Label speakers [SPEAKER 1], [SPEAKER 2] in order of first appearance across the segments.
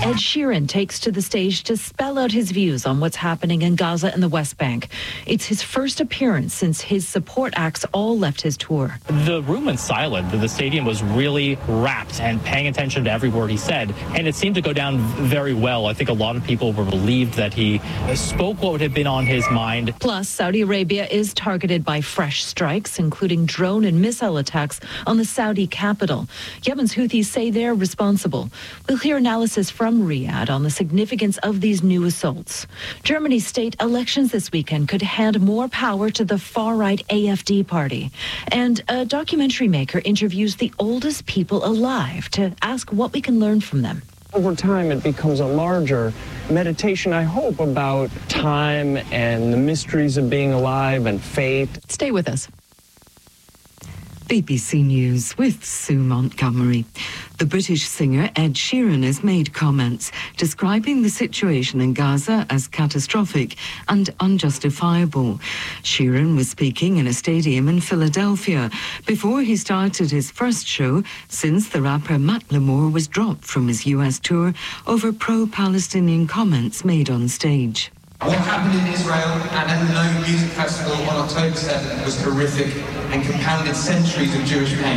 [SPEAKER 1] Ed Sheeran takes to the stage to spell out his views on what's happening in Gaza and the West Bank. It's his first appearance since his support acts all left his tour.
[SPEAKER 2] The room went silent. The stadium was really rapt and paying attention to every word he said, and it seemed to go down very well. I think a lot of people were relieved that he spoke what had been on his mind.
[SPEAKER 1] Plus, Saudi Arabia is targeted by fresh strikes, including drone and missile attacks on the Saudi capital. Yemen's Houthis say they're responsible. We'll hear analysis from Riyadh on the significance of these new assaults. Germany's state elections this weekend could hand more power to the far-right AfD party. And a documentary maker interviews the oldest people alive to ask what we can learn from them.
[SPEAKER 3] Over time, it becomes a larger meditation, I hope, about time and the mysteries of being alive and fate.
[SPEAKER 1] Stay with us.
[SPEAKER 4] BBC News with Sue Montgomery. The British singer Ed Sheeran has made comments describing the situation in Gaza as catastrophic and unjustifiable. Sheeran was speaking in a stadium in Philadelphia before he started his first show since the rapper Macklemore was dropped from his US tour over pro-Palestinian comments made on stage.
[SPEAKER 5] What happened in Israel and at the Nova Music Festival on October 7th was horrific and compounded centuries of Jewish pain.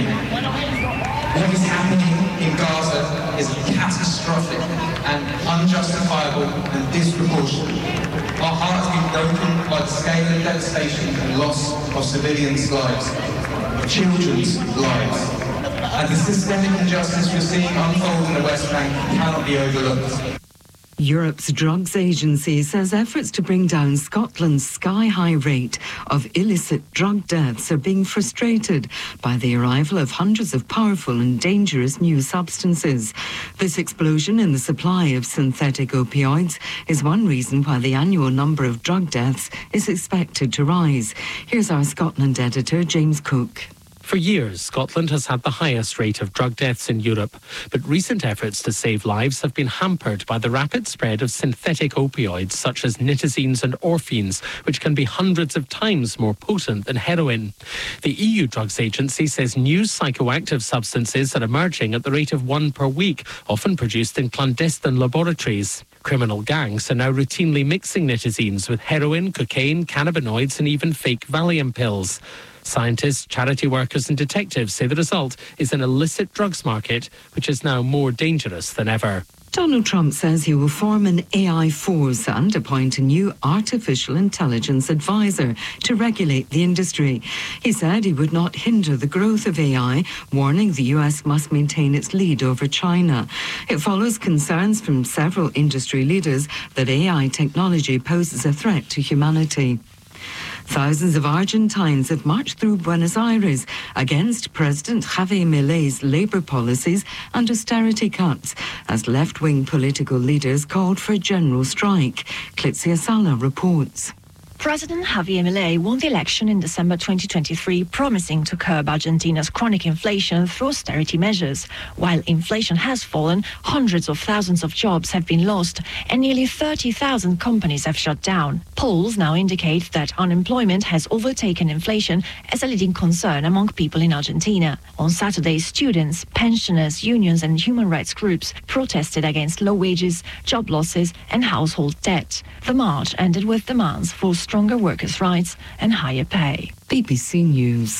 [SPEAKER 5] What is happening in Gaza is catastrophic and unjustifiable and disproportionate. Our hearts have been broken by the scale of devastation and loss of civilians' lives, children's lives. And the systemic injustice we're seeing unfold in the West Bank cannot be overlooked.
[SPEAKER 4] Europe's drugs agency says efforts to bring down Scotland's sky-high rate of illicit drug deaths are being frustrated by the arrival of hundreds of powerful and dangerous new substances. This explosion in the supply of synthetic opioids is one reason why the annual number of drug deaths is expected to rise. Here's our Scotland editor, James Cook.
[SPEAKER 6] For years, Scotland has had the highest rate of drug deaths in Europe, but recent efforts to save lives have been hampered by the rapid spread of synthetic opioids such as nitazines and orphines, which can be hundreds of times more potent than heroin. The EU Drugs Agency says new psychoactive substances are emerging at the rate of one per week, often produced in clandestine laboratories. Criminal gangs are now routinely mixing nitazines with heroin, cocaine, cannabinoids and even fake Valium pills. Scientists, charity workers and detectives say the result is an illicit drugs market, which is now more dangerous than ever.
[SPEAKER 4] Donald Trump says he will form an AI force and appoint a new artificial intelligence advisor to regulate the industry. He said he would not hinder the growth of AI, warning the US must maintain its lead over China. It follows concerns from several industry leaders that AI technology poses a threat to humanity. Thousands of Argentines have marched through Buenos Aires against President Javier Milei's labour policies and austerity cuts, as left-wing political leaders called for a general strike. Clitzia Sala reports.
[SPEAKER 7] President Javier Milei won the election in December 2023, promising to curb Argentina's chronic inflation through austerity measures. While inflation has fallen, hundreds of thousands of jobs have been lost and nearly 30,000 companies have shut down. Polls now indicate that unemployment has overtaken inflation as a leading concern among people in Argentina. On Saturday, students, pensioners, unions and human rights groups protested against low wages, job losses and household debt. The march ended with demands for stronger workers' rights and higher pay.
[SPEAKER 4] BBC News.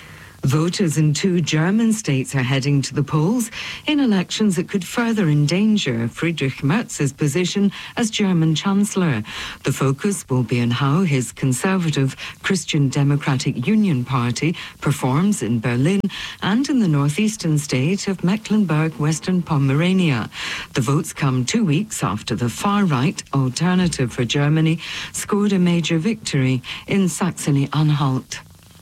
[SPEAKER 4] Voters in 2 German states are heading to the polls in elections that could further endanger Friedrich Merz's position as German Chancellor. The focus will be on how his conservative Christian Democratic Union Party performs in Berlin and in the northeastern state of Mecklenburg-Western Pomerania. The votes come 2 weeks after the far-right Alternative for Germany scored a major victory in Saxony-Anhalt.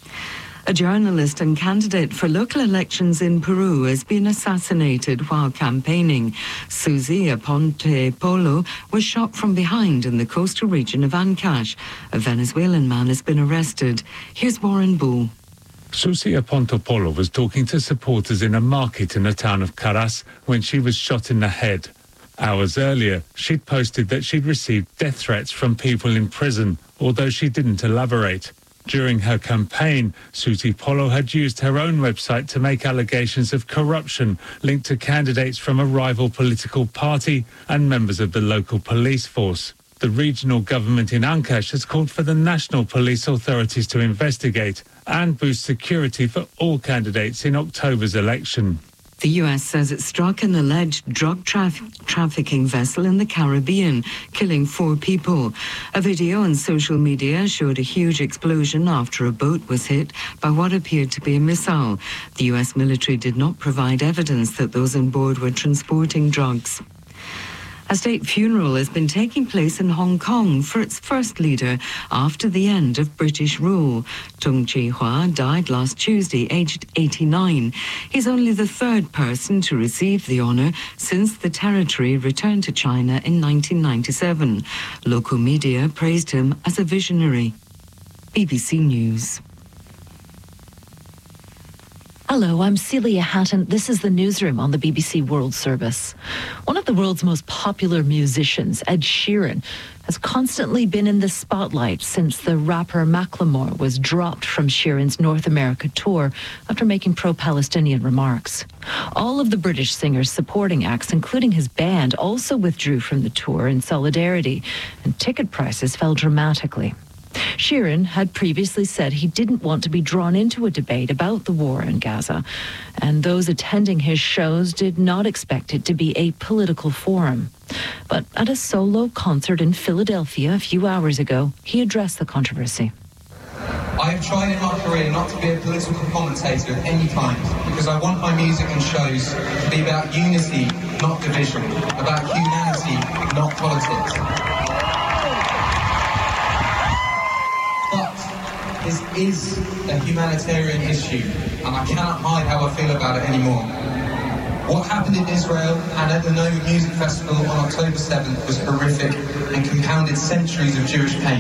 [SPEAKER 4] A journalist and candidate for local elections in Peru has been assassinated while campaigning. Susi Aponte Polo was shot from behind in the coastal region of Ancash. A Venezuelan man has been arrested. Here's Warren Bull.
[SPEAKER 8] Susi Aponte Polo was talking to supporters in a market in the town of Caras when she was shot in the head. Hours earlier, she'd posted that she'd received death threats from people in prison, although she didn't elaborate. During her campaign, Suti Polo had used her own website to make allegations of corruption linked to candidates from a rival political party and members of the local police force. The regional government in Ancash has called for the national police authorities to investigate and boost security for all candidates in October's election.
[SPEAKER 4] The US says it struck an alleged drug trafficking vessel in the Caribbean, killing 4 people. A video on social media showed a huge explosion after a boat was hit by what appeared to be a missile. The US military did not provide evidence that those on board were transporting drugs. A state funeral has been taking place in Hong Kong for its first leader after the end of British rule. Tung Chee-hwa died last Tuesday, aged 89. He's only the 3rd person to receive the honour since the territory returned to China in 1997. Local media praised him as a visionary. BBC News.
[SPEAKER 1] Hello, I'm Celia Hatton. This is the newsroom on the BBC World Service. One of the world's most popular musicians, Ed Sheeran, has constantly been in the spotlight since the rapper Macklemore was dropped from Sheeran's North America tour after making pro-Palestinian remarks. All of the British singer's supporting acts, including his band, also withdrew from the tour in solidarity, and ticket prices fell dramatically. Sheeran had previously said he didn't want to be drawn into a debate about the war in Gaza, and those attending his shows did not expect it to be a political forum. But at a solo concert in Philadelphia a few hours ago, he addressed the controversy.
[SPEAKER 5] I have tried in my career not to be a political commentator of any kind, because I want my music and shows to be about unity, not division, about humanity, not politics. This is a humanitarian issue, and I cannot hide how I feel about it anymore. What happened in Israel and at the Nova Music Festival on October 7th was horrific and compounded centuries of Jewish pain.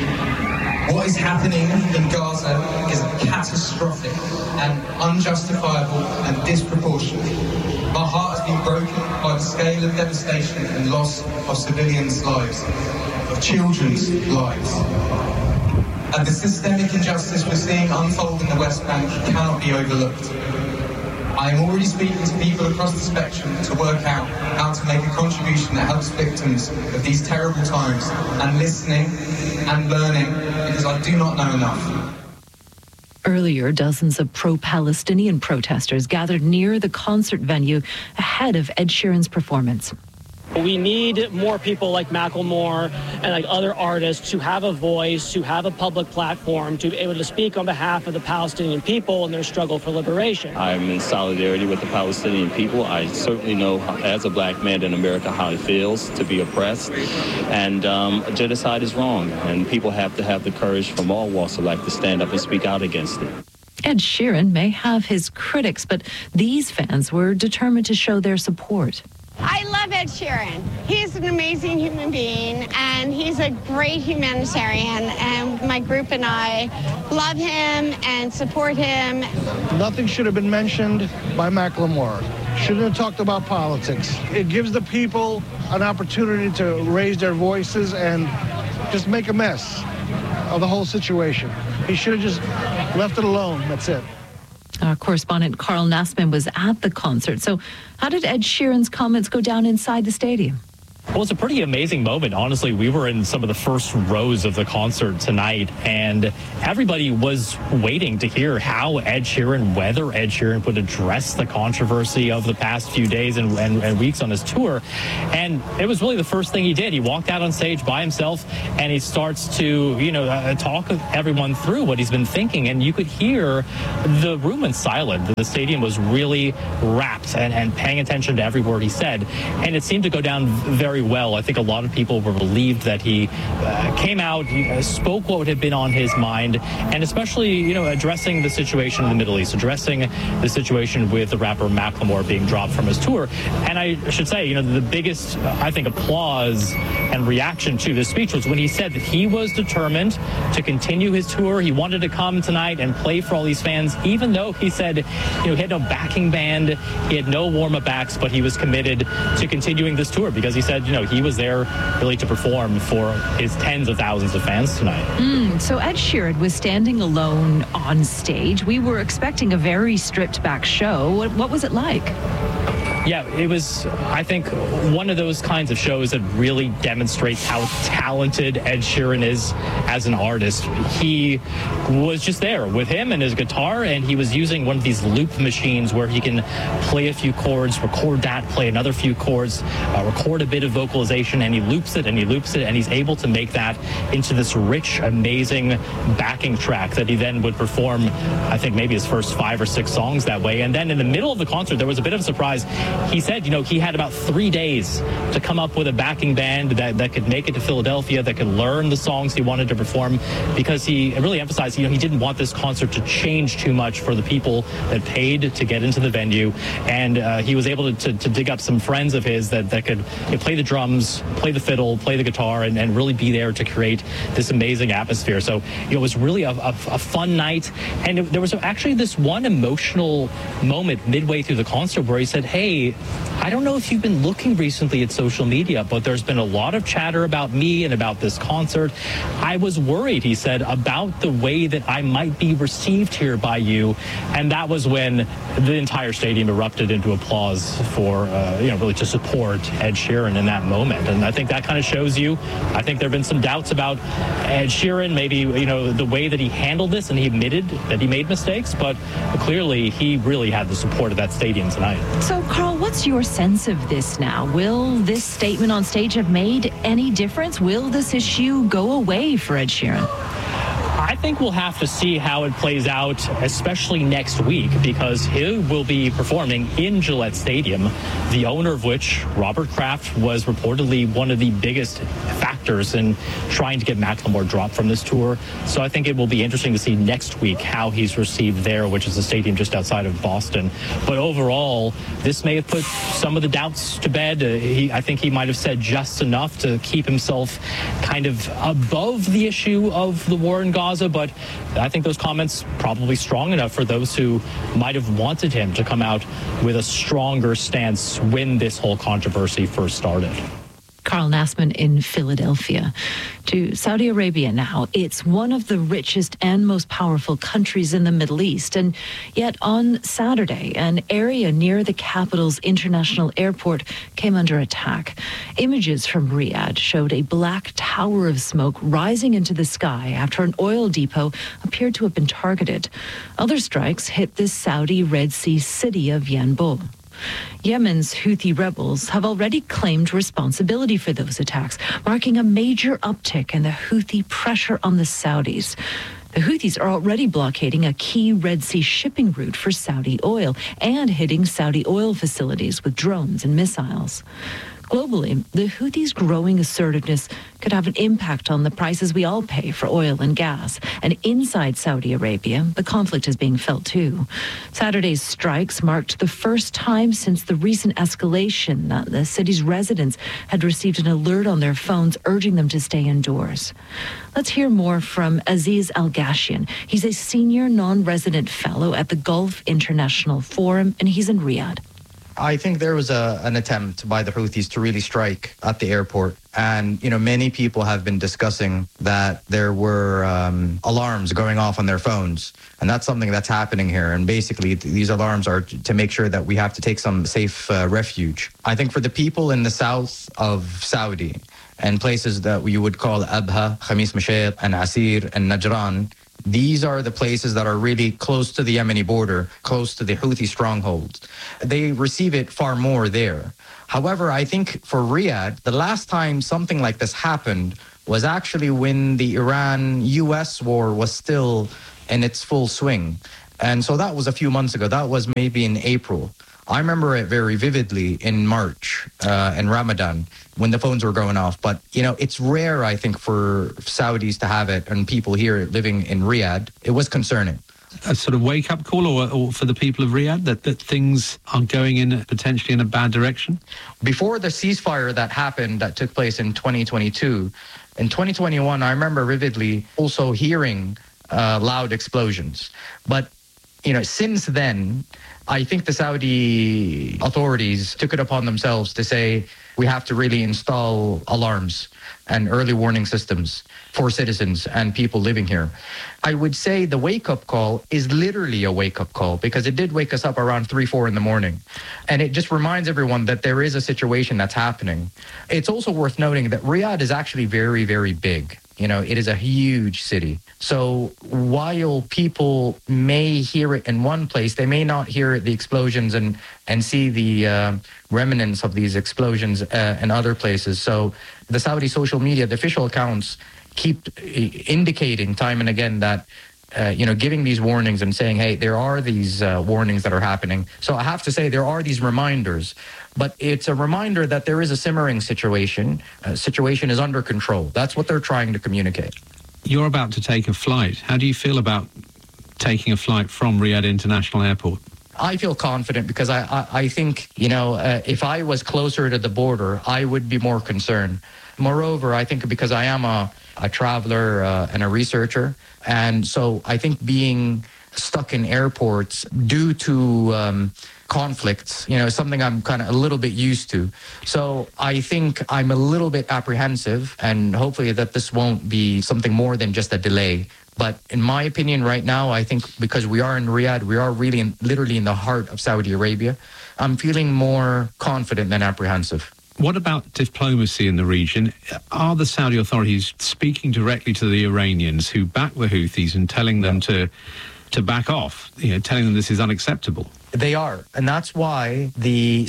[SPEAKER 5] What is happening in Gaza is catastrophic and unjustifiable and disproportionate. My heart has been broken by the scale of devastation and loss of civilians' lives, of children's lives. And the systemic injustice we're seeing unfold in the West Bank cannot be overlooked. I am already speaking to people across the spectrum to work out how to make a contribution that helps victims of these terrible times, and listening and learning, because I do not know enough.
[SPEAKER 1] Earlier, dozens of pro-Palestinian protesters gathered near the concert venue ahead of Ed Sheeran's performance.
[SPEAKER 9] We need more people like Macklemore and like other artists to have a voice, to have a public platform, to be able to speak on behalf of the Palestinian people and their struggle for liberation.
[SPEAKER 10] I'm in solidarity with the Palestinian people. I certainly know as a black man in America how it feels to be oppressed. And genocide is wrong. And people have to have the courage from all walks of life to stand up and speak out against it.
[SPEAKER 1] Ed Sheeran may have his critics, but these fans were determined to show their support.
[SPEAKER 11] I love Ed Sheeran. He's an amazing human being, and he's a great humanitarian, and my group and I love him and support him.
[SPEAKER 12] Nothing should have been mentioned by Macklemore. Shouldn't have talked about politics. It gives the people an opportunity to raise their voices and just make a mess of the whole situation. He should have just left it alone. That's it.
[SPEAKER 1] Our correspondent Carl Nassman was at the concert. So how did Ed Sheeran's comments go down inside the stadium?
[SPEAKER 2] Well, it's a pretty amazing moment. Honestly, we were in some of the first rows of the concert tonight, and everybody was waiting to hear whether Ed Sheeran would address the controversy of the past few days and weeks on his tour. And it was really the first thing he did. He walked out on stage by himself, and he starts to, talk everyone through what he's been thinking. And you could hear the room went silent. The stadium was really rapt and paying attention to every word he said. And it seemed to go down very well. I think a lot of people were relieved that he came out, spoke what had been on his mind, and especially, addressing the situation in the Middle East, addressing the situation with the rapper Macklemore being dropped from his tour. And I should say, the biggest, I think, applause and reaction to this speech was when he said that he was determined to continue his tour. He wanted to come tonight and play for all these fans, even though he said, he had no backing band, he had no warm-up acts, but he was committed to continuing this tour because he said said, he was there really to perform for his tens of thousands of fans tonight.
[SPEAKER 1] So Ed Sheeran was standing alone on stage. We were expecting a very stripped back show. What was it like?
[SPEAKER 2] Yeah, it was, I think, one of those kinds of shows that really demonstrates how talented Ed Sheeran is as an artist. He was just there with him and his guitar, and he was using one of these loop machines where he can play a few chords, record that, play another few chords, record a bit of vocalization, and he loops it and he loops it, and he's able to make that into this rich, amazing backing track that he then would perform, I think, maybe his first 5 or 6 songs that way. And then in the middle of the concert, there was a bit of a surprise. He said, he had about 3 days to come up with a backing band that could make it to Philadelphia, that could learn the songs he wanted to perform, because he really emphasized, he didn't want this concert to change too much for the people that paid to get into the venue. And he was able to dig up some friends of his that could play the drums, play the fiddle, play the guitar, and really be there to create this amazing atmosphere. So it was really a fun night. And there was actually this one emotional moment midway through the concert where he said, hey, I don't know if you've been looking recently at social media, but there's been a lot of chatter about me and about this concert. I was worried, he said, about the way that I might be received here by you. And that was when the entire stadium erupted into applause for, really to support Ed Sheeran in that moment. And I think that kind of shows you, I think there have been some doubts about Ed Sheeran, maybe, the way that he handled this, and he admitted that he made mistakes, but clearly he really had the support of that stadium tonight.
[SPEAKER 1] So, Carl, what's your sense of this now? Will this statement on stage have made any difference? Will this issue go away for Ed Sheeran?
[SPEAKER 2] I think we'll have to see how it plays out, especially next week, because he will be performing in Gillette Stadium, the owner of which, Robert Kraft, was reportedly one of the biggest factors in trying to get Macklemore dropped from this tour. So I think it will be interesting to see next week how he's received there, which is a stadium just outside of Boston. But overall, this may have put some of the doubts to bed. I think he might have said just enough to keep himself kind of above the issue of the war in Gaza. But I think those comments probably strong enough for those who might have wanted him to come out with a stronger stance when this whole controversy first started.
[SPEAKER 1] Carl Nassman in Philadelphia. To Saudi Arabia now. It's one of the richest and most powerful countries in the Middle East. And yet on Saturday, an area near the capital's international airport came under attack. Images from Riyadh showed a black tower of smoke rising into the sky after an oil depot appeared to have been targeted. Other strikes hit the Saudi Red Sea city of Yanbu. Yemen's Houthi rebels have already claimed responsibility for those attacks, marking a major uptick in the Houthi pressure on the Saudis. The Houthis are already blockading a key Red Sea shipping route for Saudi oil and hitting Saudi oil facilities with drones and missiles. Globally, the Houthis' growing assertiveness could have an impact on the prices we all pay for oil and gas. And inside Saudi Arabia, the conflict is being felt too. Saturday's strikes marked the first time since the recent escalation that the city's residents had received an alert on their phones urging them to stay indoors. Let's hear more from Aziz Al-Ghashian. He's a senior non-resident fellow at the Gulf International Forum, and he's in Riyadh.
[SPEAKER 13] I think there was an attempt by the Houthis to really strike at the airport. And, many people have been discussing that there were alarms going off on their phones. And that's something that's happening here. And basically, these alarms are to make sure that we have to take some safe refuge. I think for the people in the south of Saudi and places that we would call Abha, Khamis Mashat, and Asir, and Najran, these are the places that are really close to the Yemeni border, close to the Houthi strongholds. They receive it far more there. However, I think for Riyadh, the last time something like this happened was actually when the Iran-US war was still in its full swing. And so that was a few months ago. That was maybe in April. I remember it very vividly in March, in Ramadan, when the phones were going off. But, it's rare, I think, for Saudis to have it and people here living in Riyadh. It was concerning.
[SPEAKER 14] A sort of wake-up call or for the people of Riyadh that things are going in potentially in a bad direction?
[SPEAKER 13] Before the ceasefire that happened, that took place in 2022, in 2021, I remember vividly also hearing loud explosions. But Since then, I think the Saudi authorities took it upon themselves to say we have to really install alarms and early warning systems for citizens and people living here. I would say the wake-up call is literally a wake-up call, because it did wake us up around 3-4 in the morning. And it just reminds everyone that there is a situation that's happening. It's also worth noting that Riyadh is actually very, very big. It is a huge city. So while people may hear it in one place, they may not hear the explosions and see the remnants of these explosions in other places. So the Saudi social media, the official accounts, keep indicating time and again that, giving these warnings and saying, hey, there are these warnings that are happening. So I have to say there are these reminders, but it's a reminder that there is a simmering situation. Situation is under control. That's what they're trying to communicate.
[SPEAKER 14] You're about to take a flight. How do you feel about taking a flight from Riyadh International Airport?
[SPEAKER 13] I feel confident because I think, if I was closer to the border, I would be more concerned. Moreover, I think because I am a traveler and a researcher, and so I think being stuck in airports due to conflicts, is something I'm kind of a little bit used to. So I think I'm a little bit apprehensive, and hopefully that this won't be something more than just a delay. But in my opinion right now, I think because we are in Riyadh, we are really literally in the heart of Saudi Arabia, I'm feeling more confident than apprehensive.
[SPEAKER 14] What about diplomacy in the region? Are the Saudi authorities speaking directly to the Iranians who back the Houthis and telling them to back off, telling them this is unacceptable?
[SPEAKER 13] They are. And that's why the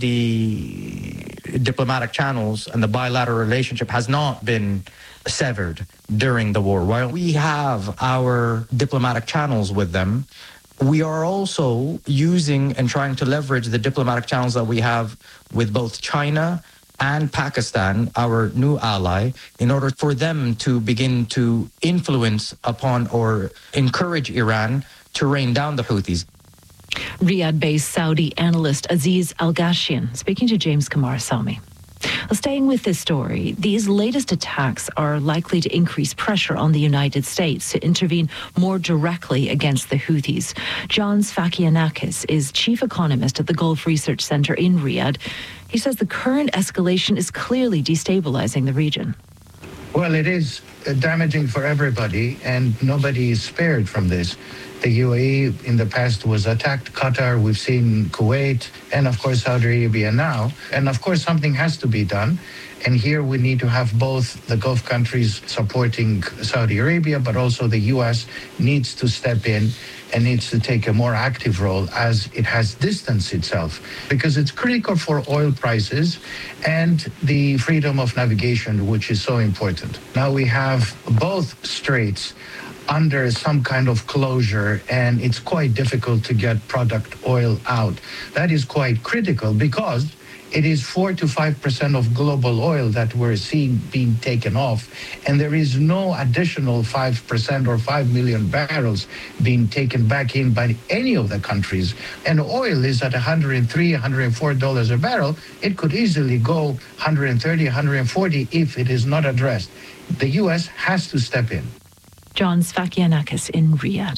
[SPEAKER 13] Saudi diplomatic channels and the bilateral relationship has not been severed during the war. While we have our diplomatic channels with them, we are also using and trying to leverage the diplomatic channels that we have with both China and Pakistan, our new ally, in order for them to begin to influence upon or encourage Iran to rain down the Houthis.
[SPEAKER 1] Riyadh-based Saudi analyst Aziz Al-Ghashian speaking to James Kamarsamy. Well, staying with this story, these latest attacks are likely to increase pressure on the United States to intervene more directly against the Houthis. John Sfakianakis is chief economist at the Gulf Research Center in Riyadh. He says the current escalation is clearly destabilizing the region.
[SPEAKER 15] Well, it is damaging for everybody, and nobody is spared from this. The UAE in the past was attacked, Qatar, we've seen Kuwait, and of course Saudi Arabia now. And of course something has to be done. And here we need to have both the Gulf countries supporting Saudi Arabia, but also the U.S. needs to step in and needs to take a more active role as it has distanced itself, because it's critical for oil prices and the freedom of navigation, which is so important. Now we have both straits under some kind of closure, and it's quite difficult to get product oil out. That is quite critical because it is 4 to 5% of global oil that we're seeing being taken off, and there is no additional 5% or 5 million barrels being taken back in by any of the countries. And oil is at $103, $104 a barrel. It could easily go 130, 140 if it is not addressed. The U.S. has to step in.
[SPEAKER 1] John Sfakianakis in Riyadh.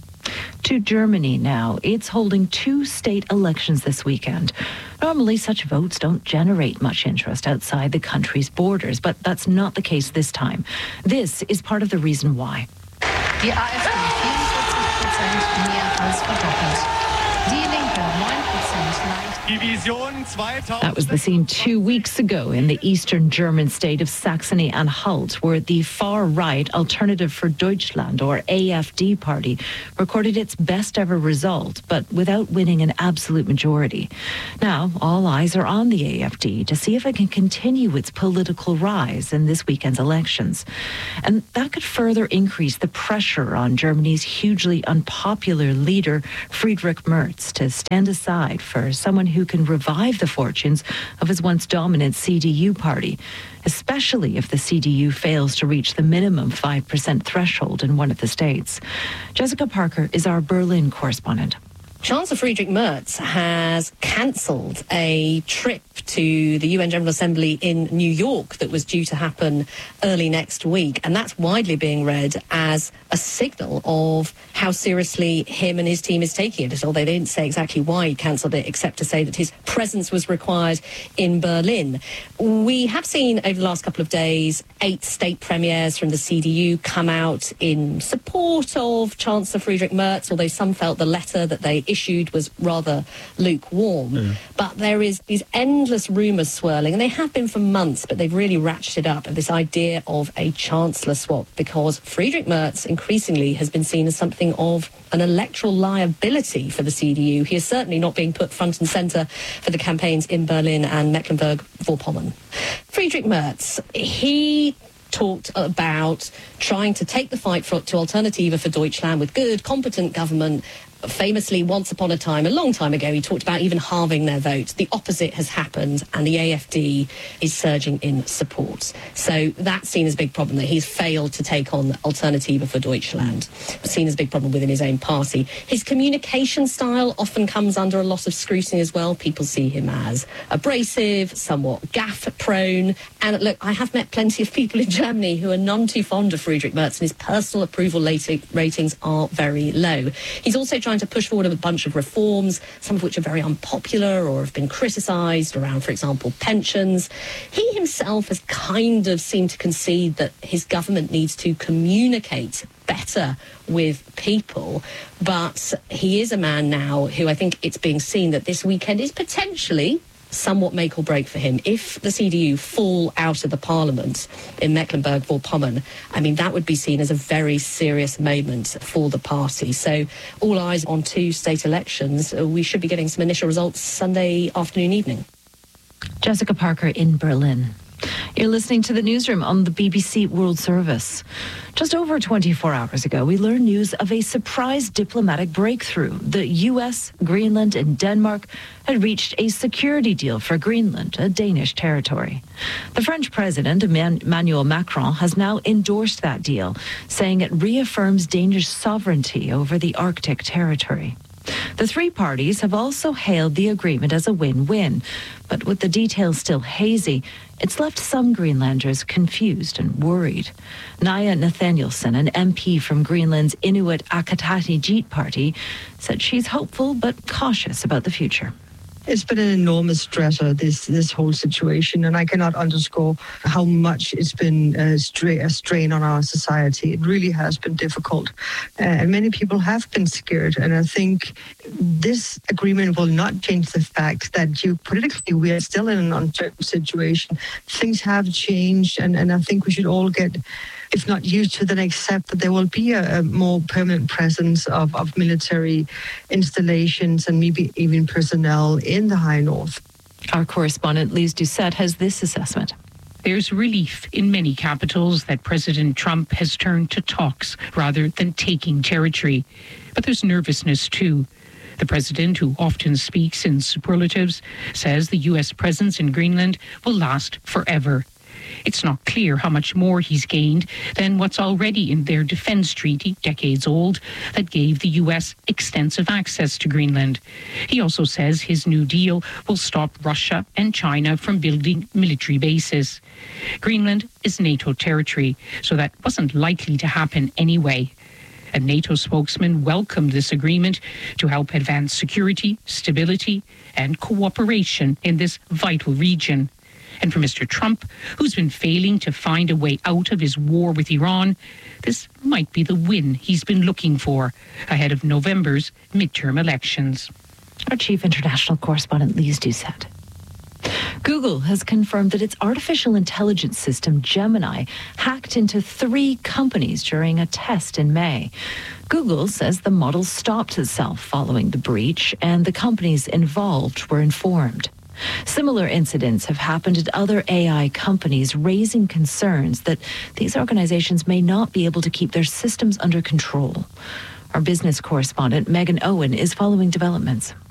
[SPEAKER 1] To Germany now. It's holding 2 state elections this weekend. Normally, such votes don't generate much interest outside the country's borders, but that's not the case this time. This is part of the reason why.
[SPEAKER 16] Die AfD 44%, mehr als verdoppelt. Die Linke 9% leicht.
[SPEAKER 1] That was the scene 2 weeks ago in the eastern German state of Saxony-Anhalt, where the far-right Alternative for Deutschland, or AfD party, recorded its best ever result, but without winning an absolute majority. Now, all eyes are on the AfD to see if it can continue its political rise in this weekend's elections. And that could further increase the pressure on Germany's hugely unpopular leader, Friedrich Merz, to stand aside for someone who can revive the fortunes of his once dominant CDU party, especially if the CDU fails to reach the minimum 5% threshold in one of the states. Jessica Parker is our Berlin correspondent.
[SPEAKER 17] Chancellor Friedrich Merz has cancelled a trip to the UN General Assembly in New York that was due to happen early next week. And that's widely being read as a signal of how seriously him and his team is taking it, although they didn't say exactly why he cancelled it, except to say that his presence was required in Berlin. We have seen over the last couple of days 8 state premiers from the CDU come out in support of Chancellor Friedrich Merz, although some felt the letter that they issued was rather lukewarm. Yeah. But there is these endless rumours swirling, and they have been for months, but they've really ratcheted up this idea of a chancellor swap, because Friedrich Merz increasingly has been seen as something of an electoral liability for the CDU. He is certainly not being put front and centre for the campaigns in Berlin and Mecklenburg-Vorpommern. Friedrich Merz, he talked about trying to take the fight to Alternative für Deutschland with good, competent government. Famously, once upon a time, a long time ago, he talked about even halving their vote. The opposite has happened, and the AfD is surging in support. So that's seen as a big problem, that he's failed to take on Alternative für Deutschland. Seen as a big problem within his own party. His communication style often comes under a lot of scrutiny as well. People see him as abrasive, somewhat gaffe-prone. And look, I have met plenty of people in Germany who are none too fond of Friedrich Merz, and his personal approval ratings are very low. He's also trying to push forward a bunch of reforms, some of which are very unpopular or have been criticised around, for example, pensions. He himself has kind of seemed to concede that his government needs to communicate better with people, but he is a man now who I think it's being seen that this weekend is potentially somewhat make or break for him. If the CDU fall out of the parliament in Mecklenburg-Vorpommern, I mean, that would be seen as a very serious moment for the party. So all eyes on 2 state elections. We should be getting some initial results Sunday afternoon, evening.
[SPEAKER 1] Jessica Parker in Berlin. You're listening to the newsroom on the BBC World Service. Just over 24 hours ago, we learned news of a surprise diplomatic breakthrough. The US, Greenland, and Denmark had reached a security deal for Greenland, a Danish territory. The French president, Emmanuel Macron, has now endorsed that deal, saying it reaffirms Danish sovereignty over the Arctic territory. The 3 parties have also hailed the agreement as a win-win, but with the details still hazy, it's left some Greenlanders confused and worried. Naya Nathanielsen, an MP from Greenland's Inuit Akatatijit party, said she's hopeful but cautious about the future.
[SPEAKER 18] It's been an enormous stressor, this whole situation, and I cannot underscore how much it's been a strain on our society. It really has been difficult, and many people have been scared, and I think this agreement will not change the fact that geopolitically we are still in an uncertain situation. Things have changed, and I think we should all get, if not used to, then accept that there will be a more permanent presence of military installations and maybe even personnel in the High North.
[SPEAKER 1] Our correspondent Lise Doucette has this assessment.
[SPEAKER 19] There's relief in many capitals that President Trump has turned to talks rather than taking territory. But there's nervousness too. The president, who often speaks in superlatives, says the U.S. presence in Greenland will last forever. It's not clear how much more he's gained than what's already in their defense treaty, decades old, that gave the U.S. extensive access to Greenland. He also says his new deal will stop Russia and China from building military bases. Greenland is NATO territory, so that wasn't likely to happen anyway. A NATO spokesman welcomed this agreement to help advance security, stability, and cooperation in this vital region. And for Mr. Trump, who's been failing to find a way out of his war with Iran, this might be the win he's been looking for ahead of November's midterm elections.
[SPEAKER 1] Our chief international correspondent, Lise Doucette. Google has confirmed that its artificial intelligence system, Gemini, hacked into 3 companies during a test in May. Google says the model stopped itself following the breach, and the companies involved were informed. Similar incidents have happened at other AI companies, raising concerns that these organizations may not be able to keep their systems under control. Our business correspondent, Megan Owen, is following developments.